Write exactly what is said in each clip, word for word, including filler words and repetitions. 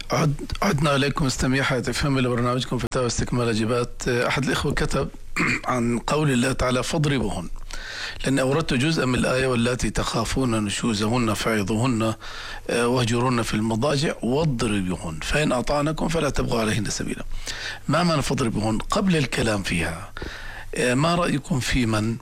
عد عدنا إليكم مستمعي حياة اف ام لبرنامجكم فتاوى استكمال اجابات. أحد الإخوة كتب عن قول الله تعالى فاضربوهن، لأن أوردت جزءا من الآية واللاتي تخافون نشوزهن فعظوهن واهجروهن في المضاجع واضربوهن فإن أطعنكم فلا تبغوا عليهن سبيلا. ما معنى فاضربوهن؟ قبل الكلام فيها، ما رأيكم في من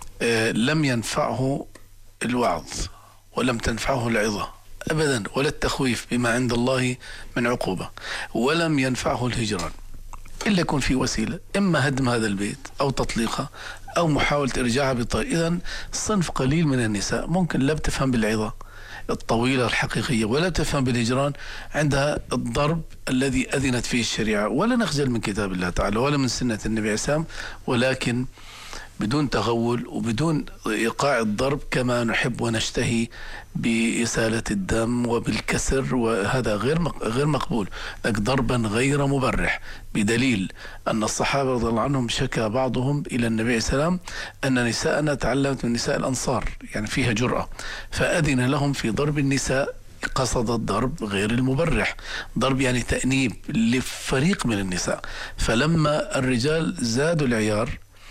لم ينفعه الوعظ ولم تنفعه العظة أبدا ولا التخويف بما عند الله من عقوبة، ولم ينفعه الهجران، إلا يكون في وسيلة، إما هدم هذا البيت أو تطليقه أو محاولة إرجاعها بطريقة. إذن صنف قليل من النساء ممكن لا بتفهم بالعظة الطويلة الحقيقية ولا تفهم بالهجران، عندها الضرب الذي أذنت فيه الشريعة، ولا نخجل من كتاب الله تعالى ولا من سنة النبي عليه السلام، ولكن بدون تغول وبدون إيقاع الضرب كما نحب ونشتهي بإسالة الدم وبالكسر، وهذا غير غير مقبول، لك ضربا غير مبرح، بدليل أن الصحابة رضي الله عنهم شكى بعضهم إلى النبي عليه السلام أن نساءنا تعلمت من نساء الأنصار، يعني فيها جرأة، فأذن لهم في ضرب النساء، قصد الضرب غير المبرح، ضرب يعني تأنيب لفريق من النساء. فلما الرجال زادوا العيار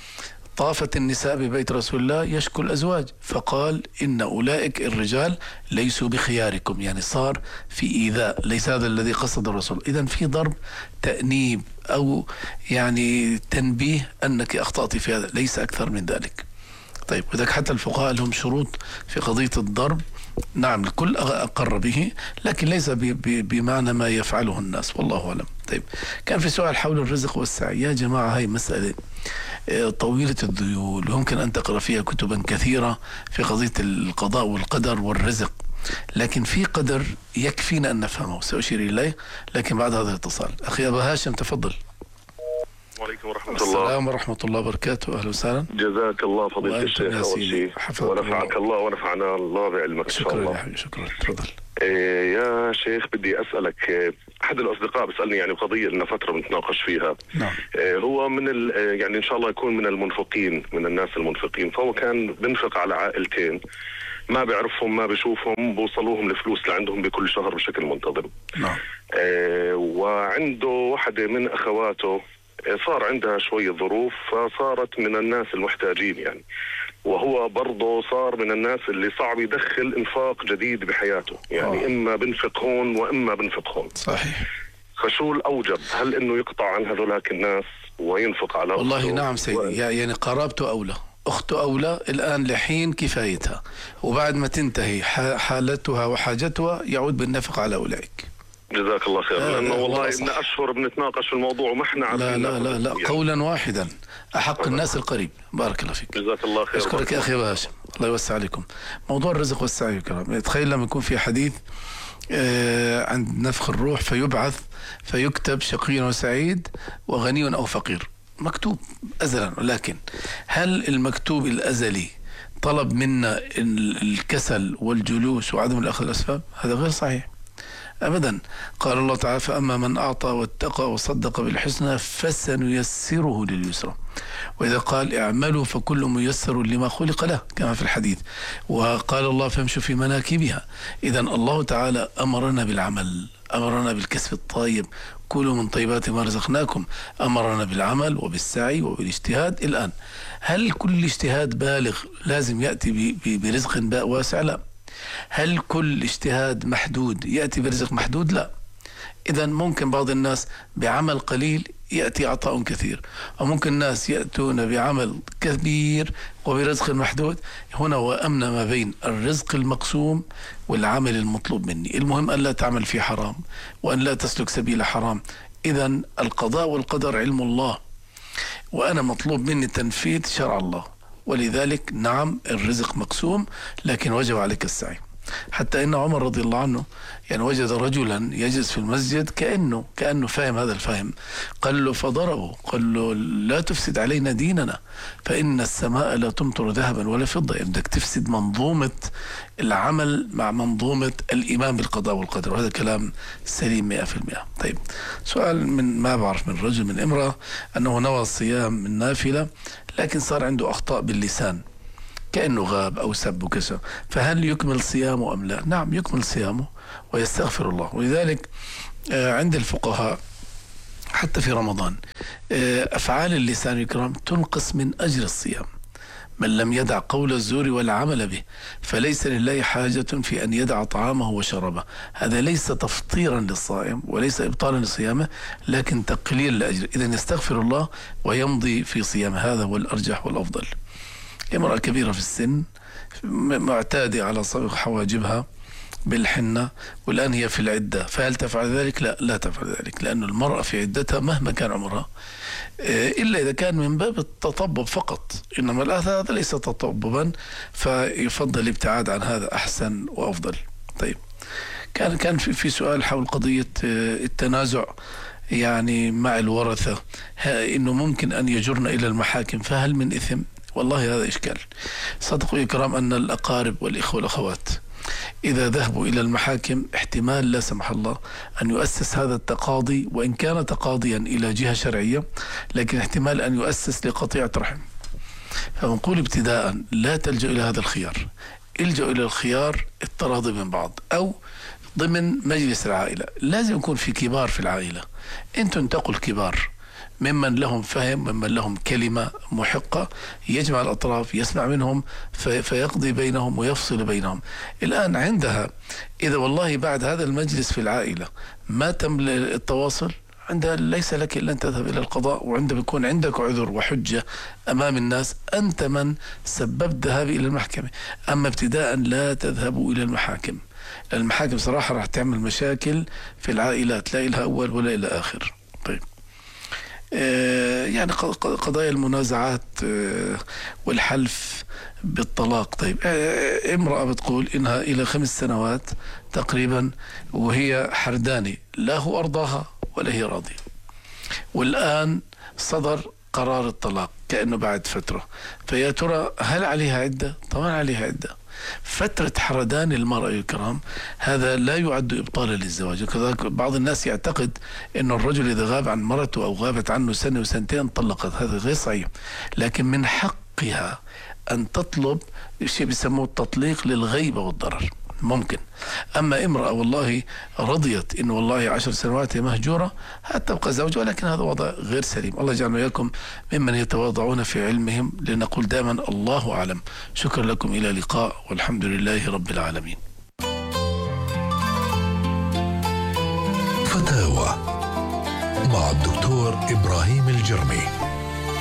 طافت النساء ببيت رسول الله يشكو الأزواج، فقال إن أولئك الرجال ليسوا بخياركم، يعني صار في إيذاء، ليس هذا الذي قصد الرسول. إذن في ضرب تأنيب أو يعني تنبيه أنك أخطأت في هذا، ليس أكثر من ذلك. طيب، وذلك حتى الفقهاء لهم شروط في قضية الضرب، نعم الكل أقر به، لكن ليس بمعنى ما يفعله الناس، والله أعلم. طيب، كان في سؤال حول الرزق والسعي. يا جماعة، هاي مسألة طويلة الذيول، ويمكن أن تقرأ فيها كتبا كثيرة في قضية القضاء والقدر والرزق، لكن في قدر يكفينا أن نفهمه سأشير إليه، لكن بعد هذا الاتصال. أخي أبا هاشم تفضل. وعليكم ورحمة الله. السلام ورحمة الله وبركاته. أهلا وسهلا. جزاك الله فضيلة الشيخ أول شيء، ونفعك الله ونفعنا الله بعلمك إن شاء الله. شكرا شكرا. تفضل. إيه يا شيخ، بدي أسألك، إيه أحد الأصدقاء بيسألني يعني قضية لنا فترة بنتناقش فيها. نعم. إيه هو من ال يعني إن شاء الله يكون من المنفقين، من الناس المنفقين، فهو كان بنفق على عائلتين ما بيعرفهم ما بيشوفهم، بوصلوهم الفلوس لعندهم بكل شهر بشكل منتظم. نعم. إيه وعنده واحدة من أخواته صار عندها شوية ظروف، فصارت من الناس المحتاجين يعني، وهو برضه صار من الناس اللي صعب يدخل انفاق جديد بحياته، يعني أوه. إما بنفق هون وإما بنفق هون. صحيح. فشو الأوجب؟ هل إنه يقطع عن هذولاك الناس وينفق على والله أخته؟ نعم سيدي، و... يعني قرابته أولى، أخته أولى الآن لحين كفايتها، وبعد ما تنتهي حالتها وحاجتها يعود بالنفق على أولئك. جزاك الله خير. لأنه والله إن أشهر بنتناقش في الموضوع وما احنا عارفين. لا لا لا, لا يعني. قولا واحدا، أحق الناس القريب. بارك الله فيك. جزاك الله خير. أشكرك يا أخي هاشم، الله يوسع عليكم. موضوع الرزق والسعي والكرام، تخيل لما يكون في حديث آه عند نفخ الروح فيبعث فيكتب شقي وسعيد وغني أو فقير، مكتوب أزلا، لكن هل المكتوب الأزلي طلب منا الكسل والجلوس وعدم الأخذ الأسباب؟ هذا غير صحيح أبدا. قال الله تعالى فأما من أعطى واتقى وصدق بالحسنى فسنيسره لليسرى، وإذا قال اعملوا فكل ميسر لما خلق له كما في الحديث، وقال الله فامشوا في مناكبها. إذا الله تعالى أمرنا بالعمل، أمرنا بالكسب الطيب، كلوا من طيبات ما رزقناكم، أمرنا بالعمل وبالسعي وبالاجتهاد. الآن هل كل اجتهاد بالغ لازم يأتي برزق واسع؟ لا. هل كل اجتهاد محدود يأتي برزق محدود؟ لا. إذن ممكن بعض الناس بعمل قليل يأتي عطاء كثير، وممكن الناس يأتون بعمل كبير وبرزق محدود. هنا وأمن ما بين الرزق المقسوم والعمل المطلوب مني. المهم أن لا تعمل في حرام وأن لا تسلك سبيل حرام. إذن القضاء والقدر علم الله، وأنا مطلوب مني تنفيذ شرع الله، ولذلك نعم الرزق مقسوم، لكن وجب عليك السعي. حتى إن عمر رضي الله عنه يعني وجد رجلا يجلس في المسجد كأنه كأنه فاهم هذا الفهم، قال له فضربه، قال له لا تفسد علينا ديننا فإن السماء لا تمطر ذهبا ولا فضة. يعني بدك تفسد منظومة العمل مع منظومة الإيمان بالقضاء والقدر، وهذا كلام سليم مئة في المئة. طيب، سؤال من ما بعرف من رجل من امرأة أنه نوى الصيام من نافلة، لكن صار عنده أخطاء باللسان كأنه غاب أو سب وكسر، فهل يكمل صيامه أم لا؟ نعم يكمل صيامه، ويستغفر الله. ولذلك عند الفقهاء حتى في رمضان أفعال اللسان الكرام تنقص من أجر الصيام. من لم يدع قول الزور والعمل به فليس لله حاجة في أن يدع طعامه وشرابه. هذا ليس تفطيرا للصائم وليس إبطالا لصيامه، لكن تقليل الأجر. إذن يستغفر الله ويمضي في صيامه، هذا هو الأرجح والأفضل. امرأة كبيرة في السن معتادة على صبغ حواجبها بالحنة والآن هي في العدة، فهل تفعل ذلك؟ لا لا تفعل ذلك، لأن المرأة في عدتها مهما كان عمرها إلا إذا كان من باب التطبب فقط، إنما هذا ليس تطببا، فيفضل الابتعاد عن هذا أحسن وأفضل. طيب، كان كان في في سؤال حول قضية التنازع يعني مع الورثة، إنه ممكن أن يجرنا إلى المحاكم، فهل من إثم؟ والله هذا إشكال. صدقوا يا كرام أن الأقارب والإخوة والأخوات إذا ذهبوا إلى المحاكم احتمال لا سمح الله أن يؤسس هذا التقاضي، وإن كان تقاضيا إلى جهة شرعية، لكن احتمال أن يؤسس لقطيعة رحم. فنقول ابتداء لا تلجأ إلى هذا الخيار، الجأ إلى الخيار التراضي من بعض أو ضمن مجلس العائلة. لازم يكون في كبار في العائلة، أنتم تقول كبار ممن لهم فهم، ممن لهم كلمة محقة، يجمع الأطراف، يسمع منهم في فيقضي بينهم ويفصل بينهم. الآن عندها إذا والله بعد هذا المجلس في العائلة ما تم التواصل، عندها ليس لك إلا أن تذهب إلى القضاء، وعندما يكون عندك عذر وحجة أمام الناس أنت من سببت ذهابي إلى المحكمة. أما ابتداء لا تذهبوا إلى المحاكم، المحاكم صراحة راح تعمل مشاكل في العائلات، لا إلها أول ولا إلى آخر. طيب، يعني قضايا المنازعات والحلف بالطلاق. طيب، امرأة بتقول إنها إلى خمس سنوات تقريبا وهي حرداني، لا هو أرضاها ولا هي راضية، والآن صدر قرار الطلاق كأنه بعد فترة، فيا ترى هل عليها عدة؟ طبعا عليها عدة. فترة حردان المرأة الكرام هذا لا يعد إبطالا للزواج. وكذلك بعض الناس يعتقد أن الرجل إذا غاب عن مرته أو غابت عنه سنة وسنتين طلقت، هذا غير صحيح، لكن من حقها أن تطلب شيء بيسموه التطليق للغيبة والضرر، ممكن. أما امرأة والله رضيت إن والله عشر سنوات مهجورة هتبقى زوج، ولكن هذا وضع غير سليم. الله يجعلنا وإياكم ممن يتواضعون في علمهم، لنقول دائما الله أعلم. شكرا لكم، إلى اللقاء، والحمد لله رب العالمين. فتاوى مع الدكتور إبراهيم الجرمي.